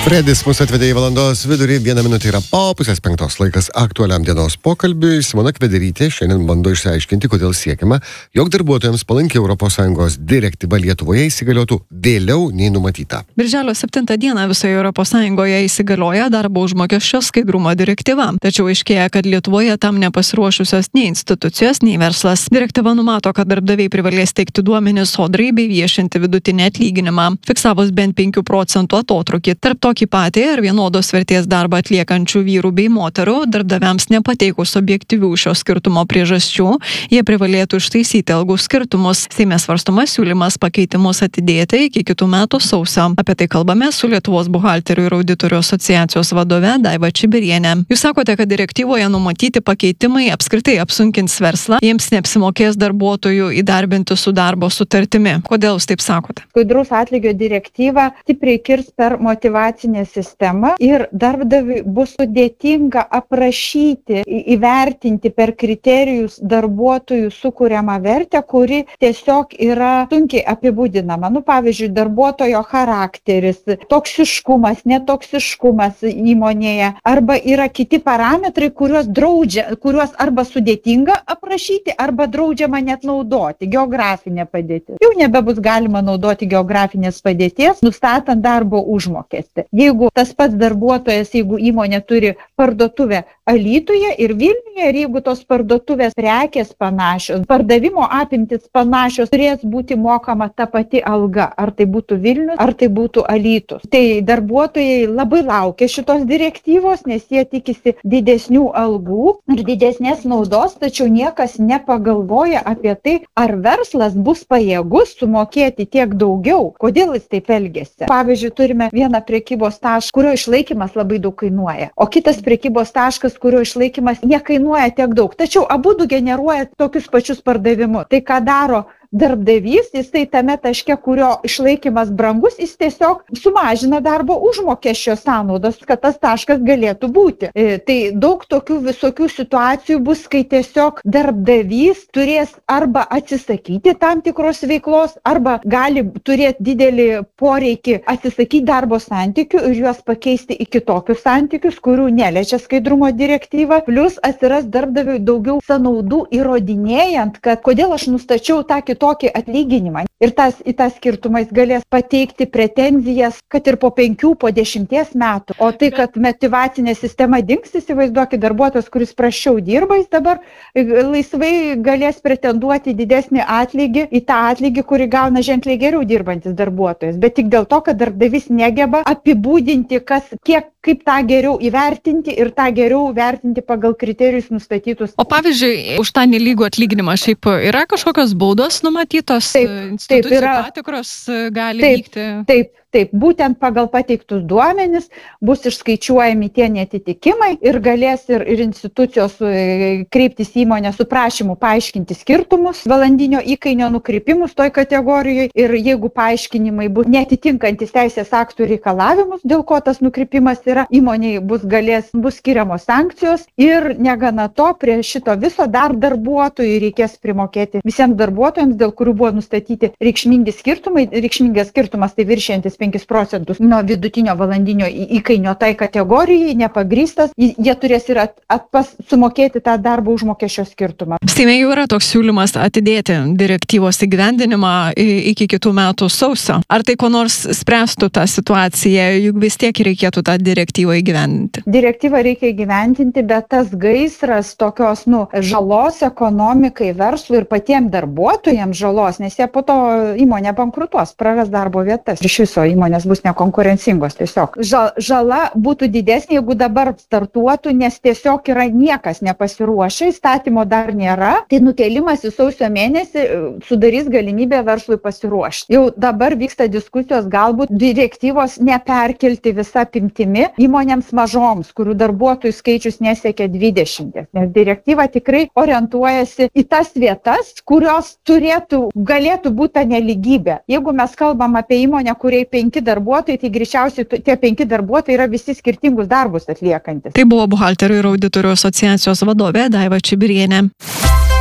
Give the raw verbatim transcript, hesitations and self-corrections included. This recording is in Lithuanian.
Fredis mūsų atvedė į valandos vidurį, viena minutė yra po pusės penktos, laikas aktualiam dienos pokalbiui. Simona Kvederytė šiandien bando išsiaiškinti, kodėl siekiama, jog darbuotojams palanki Europos Sąjungos direktyva Lietuvoje įsigaliotų vėliau nei numatyta. Birželio septintą dieną visoje Europos Sąjungoje įsigalioja darbo užmokesčio skaidrumo direktyva. Tačiau aiškėja, kad Lietuvoje tam nepasiruošusios nei institucijos, nei verslas. Direktyva numato, kad darbdaviai privalės teikti duomenis sodrai bei viešinti vidutinį atlyginimą, fiksavus bent penkių procentų atotrūkį tarp to tokį patį ar vienodos vertės darbą atliekančių vyrų bei moterų, darbdaviams nepateikus objektyvių šio skirtumo priežasčių, jie privalėtų ištaisyti algų skirtumus. Seime svarstomas siūlymas pakeitimus atidėti iki kitų metų sausio. Apie tai kalbame su Lietuvos buhalterių ir auditorių asociacijos vadove Daiva Čibirienė. Jūs sakote, kad direktyvoje numatyti pakeitimai apskritai apsunkins verslą, jiems neapsimokės darbuotojų įdarbinti su darbo sutartimi. Kodėl jūs taip sakote? Skaidrus atlygio direktyva stipriai kirs per motyvaciją sistemą ir darbdaviui bus sudėtinga aprašyti, įvertinti per kriterijus darbuotojų sukuriamą vertę, kuri tiesiog yra sunkiai apibūdinama. Nu, pavyzdžiui, darbuotojo charakteris, toksiškumas, netoksiškumas įmonėje, arba yra kiti parametrai, kuriuos draudžia, kuriuos arba sudėtinga aprašyti, arba draudžiama net naudoti. Geografinė padėtis. Jau nebebus galima naudoti geografinės padėties, nustatant darbo užmokestį. Jeigu tas pats darbuotojas, jeigu įmonė turi parduotuvę Alytuje ir Vilniuje, ir jeigu tos parduotuvės prekės panašios, pardavimo apimtis panašios, turės būti mokama ta pati alga, ar tai būtų Vilnius, ar tai būtų Alytus. Tai darbuotojai labai laukia šitos direktyvos, nes jie tikisi didesnių algų ir didesnės naudos, tačiau niekas nepagalvoja apie tai, ar verslas bus pajėgus sumokėti tiek daugiau. Kodėl jis taip elgiasi? Pavyzdžiui, turime vieną prekybos tašką, kurio išlaikymas labai daug kainuoja, o kitas prekybos taškas, kurio išlaikymas nekainuoja tiek daug. Tačiau abudu generuoja tokius pačius pardavimus. Tai ką daro darbdavys, jisai tame taške, kurio išlaikymas brangus, jis tiesiog sumažina darbo užmokesčio sąnaudas, kad tas taškas galėtų būti. E, tai daug tokių visokių situacijų bus, kai tiesiog darbdavys turės arba atsisakyti tam tikros veiklos, arba gali turėti didelį poreikį atsisakyti darbo santykių ir juos pakeisti į kitokius santykius, kurių neliečia skaidrumo direktyva. Plius atsiras darbdaviui daugiau sąnaudų įrodinėjant, kad kodėl aš nustačiau tą kitą tokį atlyginimą. Ir tas, į tą skirtumą jis galės pateikti pretenzijas, kad ir po penkių, po dešimties metų. O tai, kad motyvacinė sistema dings, įsivaizduokit, darbuotojas, kuris prasčiau dirba, jis dabar laisvai galės pretenduoti didesnį atlygį į tą atlygį, kurį gauna ženkliai geriau dirbantis darbuotojas. Bet tik dėl to, kad darbdavys negeba apibūdinti, kas, kiek, kaip tą geriau įvertinti ir tą geriau vertinti pagal kriterijus nustatytus. O pavyzdžiui, už tą nelygų atlyginimą šiaip yra kažkokios baudos numatytos? Taip, taip yra. Patikros gali taip, vykti? Taip, taip, būtent pagal pateiktus duomenis bus išskaičiuojami tie netitikimai ir galės ir, ir institucijos kreiptis įmonę su prašymu paaiškinti skirtumus, valandinio įkainio nukrypimus toj kategorijoje ir jeigu paaiškinimai bus netitinkantis teisės aktų reikalavimus, dėl ko tas nukrypimas yra, įmonei bus galės, bus skiriamos sankcijos ir negana to, prie šito viso dar darbuotojui reikės primokėti visiems darbuotojams, dėl kurių buvo nustatyti reikšmingi skirtumai, reikšmingas skirtumas tai viršiantis penkis procentus nuo vidutinio valandinio įkainio tai kategorijai, nepagrįstas, jie turės ir at, atpas sumokėti tą darbo užmokesčio skirtumą. Seime jau yra toks siūlymas atidėti direktyvos įgyvendinimą iki kitų metų sausio. Ar tai ko nors spręstų tą situaciją, juk vis tiek reikėtų tą direktyvą įgyvendinti? Direktyvą reikia įgyvendinti, bet tas gaisras tokios, nu, žalos ekonomikai, verslui ir patiems darbuotojams žalos, nes jie po to įmonė bankrutuos, praras darbo vietas. Iš viso įmonės bus nekonkurencingos tiesiog. Žala būtų didesnė, jeigu dabar startuotų, nes tiesiog yra niekas nepasiruošę, įstatymo dar nėra, tai nukelimas į sausio mėnesį sudarys galimybę verslui pasiruošti. Jau dabar vyksta diskusijos, galbūt direktyvos neperkelti visą apimtimi įmonėms mažoms, kurių darbuotojų skaičius nesiekia dvidešimt, nes direktyva tikrai orientuojasi į tas vietas, kurios turėtų, galėtų būti ta neligybė. Jeigu mes kalbam apie įmonę, kuriai penki darbuotojai, tai greičiausiai tie penki darbuotojai yra visi skirtingus darbus atliekantis. Tai buvo buhalterių ir auditorių asociacijos vadovė Daiva Čibirienė.